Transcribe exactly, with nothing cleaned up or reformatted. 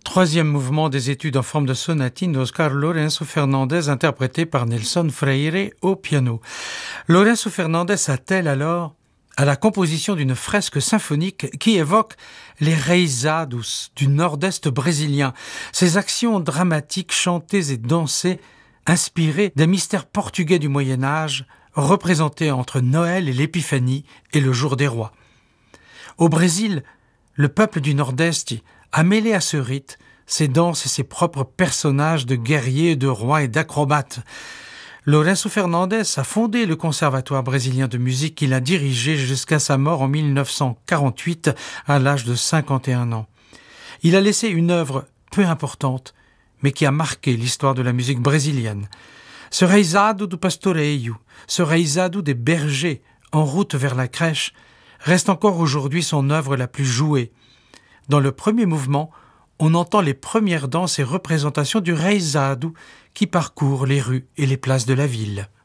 Troisième mouvement des études en forme de sonatine d'Oscar Lourenço Fernandez interprété par Nelson Freire au piano. Lourenço Fernandez attelle alors à la composition d'une fresque symphonique qui évoque les reisados du nord-est brésilien, ces actions dramatiques chantées et dansées inspirées des mystères portugais du Moyen-Âge, représentés entre Noël et l'Épiphanie et le jour des rois. Au Brésil, le peuple du nord-est a mêlé à ce rite ses danses et ses propres personnages de guerriers, de rois et d'acrobates. Lourenço Fernandez a fondé le Conservatoire brésilien de musique qu'il a dirigé jusqu'à sa mort en mille neuf cent quarante-huit à l'âge de cinquante et un ans. Il a laissé une œuvre peu importante, mais qui a marqué l'histoire de la musique brésilienne. Ce reizado do pastoreio, ce reizado des bergers en route vers la crèche, reste encore aujourd'hui son œuvre la plus jouée. Dans le premier mouvement, on entend les premières danses et représentations du reizado qui parcourent les rues et les places de la ville.